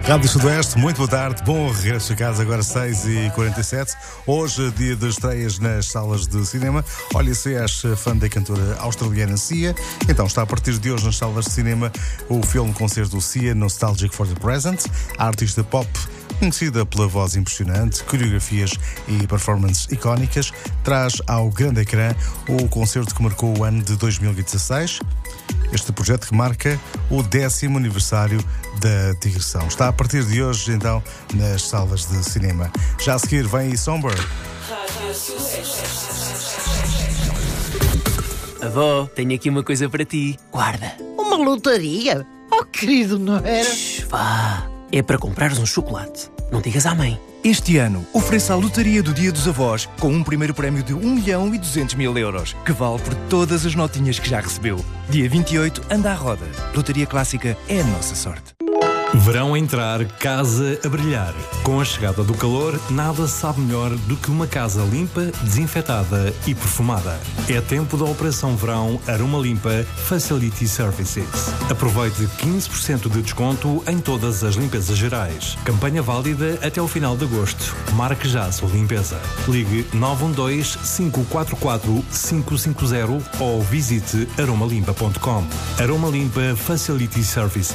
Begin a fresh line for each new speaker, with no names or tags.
Rádio Sudoeste, muito boa tarde, bom regresso a casa, agora 6h47. Hoje, dia de estreias nas salas de cinema. Olha, se és fã da cantora australiana Sia, então está a partir de hoje nas salas de cinema o filme-concerto Sia, Nostalgic for the Present. A artista pop, conhecida pela voz impressionante, coreografias e performances icónicas, traz ao grande ecrã o concerto que marcou o ano de 2016. Este projeto que marca o 10º aniversário da digressão. Está a partir de hoje, então, nas salas de cinema. Já a seguir vem aí Somber.
Avó, tenho aqui uma coisa para ti. Guarda.
Uma lotaria? Oh, querido, não era?
Vá. É para comprares um chocolate. Não digas à mãe.
Este ano, ofereça a lotaria do Dia dos Avós com um primeiro prémio de 1.200.000 euros, que vale por todas as notinhas que já recebeu. Dia 28, anda à roda. Lotaria Clássica é a nossa sorte.
Verão a entrar, casa a brilhar. Com a chegada do calor, nada sabe melhor do que uma casa limpa, desinfetada e perfumada. É tempo da Operação Verão Aroma Limpa Facility Services. Aproveite 15% de desconto em todas as limpezas gerais. Campanha válida até o final de agosto. Marque já a sua limpeza. Ligue 912-544-550 ou visite aromalimpa.com. Aroma Limpa Facility Services.